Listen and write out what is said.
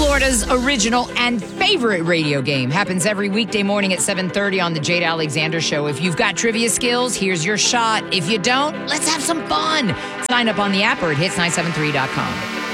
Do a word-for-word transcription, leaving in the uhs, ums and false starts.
Florida's original and favorite radio game. Happens every weekday morning at seven thirty on the Jade Alexander Show. If you've got trivia skills, here's your shot. If you don't, let's have some fun. Sign up on the app or at hits nine seven three dot com.